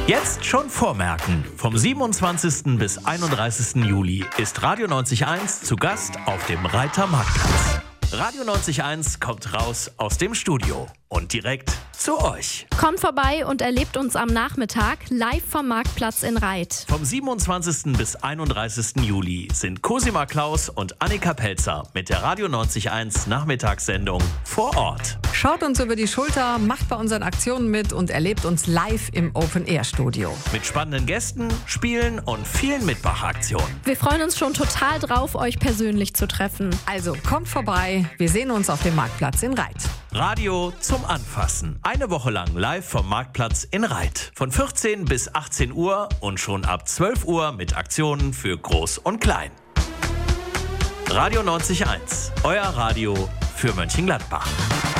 Jetzt schon vormerken. Vom 27. bis 31. Juli ist Radio 90.1 zu Gast auf dem Reiter Marktplatz. Radio 90.1 kommt raus aus dem Studio und direkt zu euch. Kommt vorbei und erlebt uns am Nachmittag live vom Marktplatz in Reith. Vom 27. bis 31. Juli sind Cosima Klaus und Annika Pelzer mit der Radio 90.1 Nachmittagssendung vor Ort. Schaut uns über die Schulter, macht bei unseren Aktionen mit und erlebt uns live im Open-Air-Studio. Mit spannenden Gästen, Spielen und vielen Mitmachaktionen. Wir freuen uns schon total drauf, euch persönlich zu treffen. Also kommt vorbei, wir sehen uns auf dem Marktplatz in Reith. Radio zum Anfassen. Eine Woche lang live vom Marktplatz in Reith. Von 14 bis 18 Uhr und schon ab 12 Uhr mit Aktionen für Groß und Klein. Radio 90.1. Euer Radio für Mönchengladbach.